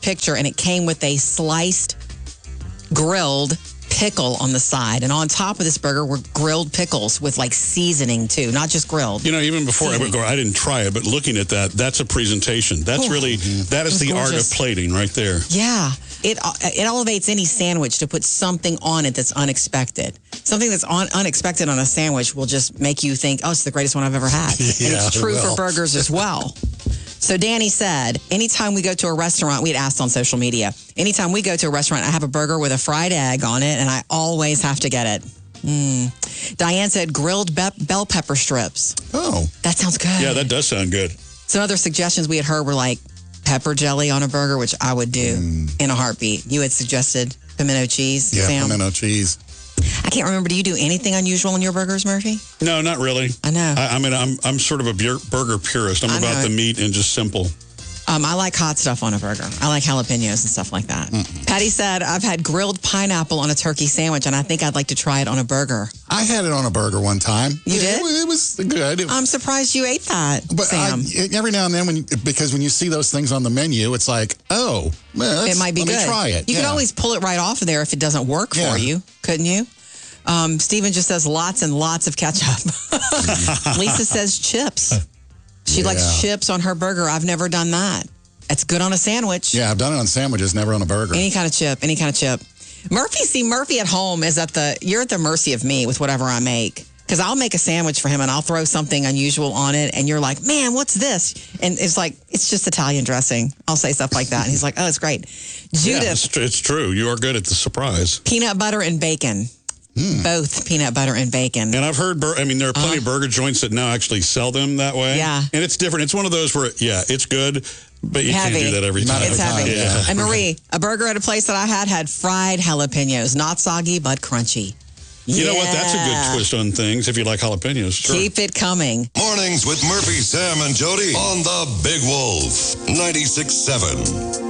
picture, and it came with a sliced, grilled pickle on the side. And on top of this burger were grilled pickles with like seasoning too, not just grilled. You know, even before I would go, I didn't try it, but looking at that, that's a presentation. That's really, that is the art of plating right there. Yeah. It elevates any sandwich to put something on it that's unexpected. Something that's unexpected on a sandwich will just make you think, oh, it's the greatest one I've ever had. And it's true for burgers as well. So Danny said, anytime we go to a restaurant, we had asked on social media, anytime we go to a restaurant, I have a burger with a fried egg on it, and I always have to get it. Diane said grilled bell pepper strips. Oh. That sounds good. Yeah, that does sound good. Some other suggestions we had heard were like pepper jelly on a burger, which I would do in a heartbeat. You had suggested pimento cheese, Yeah, Sam. pimento cheese. I can't remember. Do you do anything unusual in your burgers, Murphy? No, not really. I know. I mean, I'm sort of a burger purist. I'm about the meat and just simple. I like hot stuff on a burger. I like jalapenos and stuff like that. Patty said, I've had grilled pineapple on a turkey sandwich, and I think I'd like to try it on a burger. I had it on a burger one time. You did? It was good. I'm surprised you ate that, Sam. Every now and then, because when you see those things on the menu, it's like, oh, well, it might be good. Let me try it. You can always pull it right off of there if it doesn't work for you, couldn't you? Steven just says lots and lots of ketchup. Lisa says chips. She likes chips on her burger. I've never done that. It's good on a sandwich. Yeah, I've done it on sandwiches, never on a burger. Any kind of chip. Murphy at home is you're at the mercy of me with whatever I make. Because I'll make a sandwich for him and I'll throw something unusual on it. And you're like, man, what's this? And it's like, it's just Italian dressing. I'll say stuff like that. And he's like, oh, it's great. Judith. Yeah, it's true. You are good at the surprise. Peanut butter and bacon. Both peanut butter and bacon. And I've heard, there are plenty of burger joints that now actually sell them that way. Yeah. And it's different. It's one of those where, it's good, but you can't do that every time. It's heavy. Yeah. And Marie, a burger at a place that I had fried jalapenos. Not soggy, but crunchy. You know what? That's a good twist on things if you like jalapenos. Sure. Keep it coming. Mornings with Murphy, Sam, and Jody on the Big Wolf 96.7.